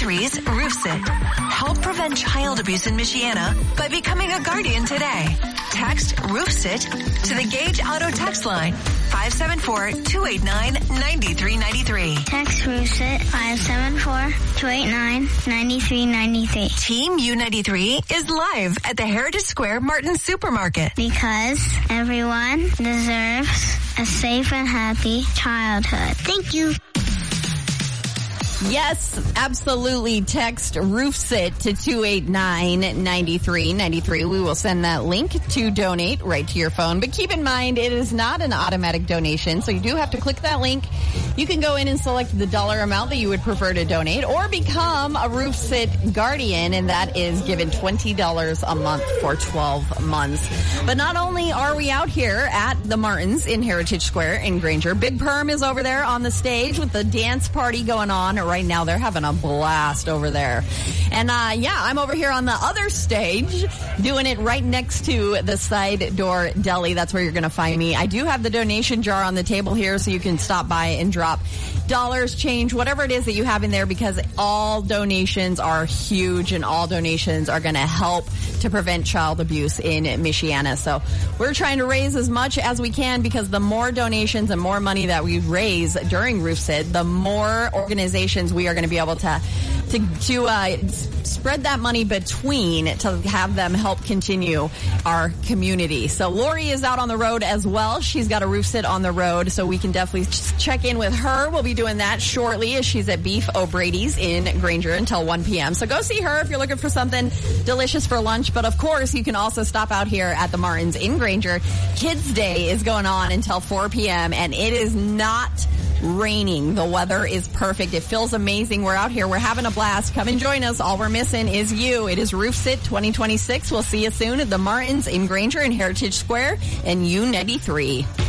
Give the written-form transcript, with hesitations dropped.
U93's Roof Sit. Help prevent child abuse in Michiana by becoming a guardian today. Text Roof Sit to the Gage Auto text line 574-289-9393. Text Roof Sit 574-289-9393. Team U93 is live at the Heritage Square Martin Supermarket. Because everyone deserves a safe and happy childhood. Thank you. Yes, absolutely. Text Roof Sit to 289-9393. We will send that link to donate right to your phone. But keep in mind, it is not an automatic donation, so you do have to click that link. You can go in and select the dollar amount that you would prefer to donate or become a Roof Sit Guardian, and that is given $20 a month for 12 months. But not only are we out here at the Martins in Heritage Square in Granger, Big Perm is over there on the stage with the dance party going on right now. They're having a blast over there. And I'm over here on the other stage doing it right next to the Side Door Deli. That's where you're going to find me. I do have the donation jar on the table here, so you can stop by and drop dollars, change, whatever it is that you have in there, because all donations are huge and all donations are going to help to prevent child abuse in Michiana. So we're trying to raise as much as we can, because the more donations and more money that we raise during Roof Sit, the more organizations we are going to be able to spread that money between to have them help continue our community. So Lori is out on the road as well. She's got a Roof Sit on the road, so we can definitely check in with her. We'll be doing that shortly as she's at Beef O'Brady's in Granger until 1 p.m. So go see her if you're looking for something delicious for lunch. But of course, you can also stop out here at the Martins in Granger. Kids Day is going on until 4 p.m. and it is not raining. The weather is perfect. It feels amazing. We're out here. We're having a blast. Come and join us. All we're missing is you. It is Roof Sit 2026. We'll see you soon at the Martins in Granger in Heritage Square and U93.